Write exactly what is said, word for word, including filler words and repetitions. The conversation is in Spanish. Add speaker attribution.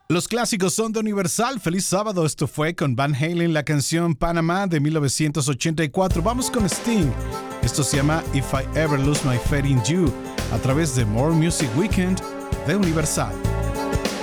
Speaker 1: Los clásicos son de Universal. Feliz sábado. Esto fue con Van Halen, la canción Panamá de mil novecientos ochenta y cuatro. Vamos con Sting. Esto se llama If I Ever Lose My Faith in You a través de More Music Weekend de Universal.